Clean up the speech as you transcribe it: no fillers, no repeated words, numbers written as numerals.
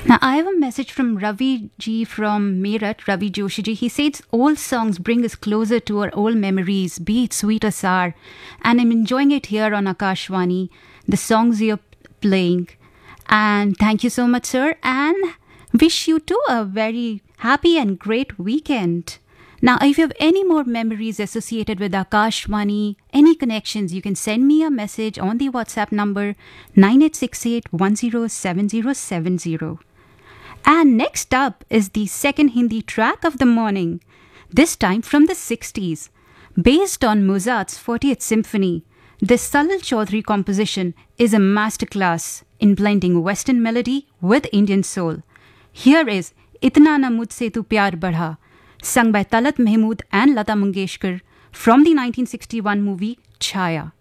Now, I have a message from Ravi ji from Meerut, Ravi Joshi ji. He says old songs bring us closer to our old memories, be it sweet or sour. And I'm enjoying it here on Akashvani, the songs you're playing. And thank you so much, sir. And wish you too a very happy and great weekend. Now, if you have any more memories associated with Akashvani, any connections, you can send me a message on the WhatsApp number 9868107070. And next up is the second Hindi track of the morning, this time from the 60s. Based on Mozart's 40th Symphony, this Salil Chaudhary composition is a masterclass in blending Western melody with Indian soul. Here is Itna Na Mujhse Tu Pyar Badha, sung by Talat Mahmood and Lata Mangeshkar from the 1961 movie Chaya.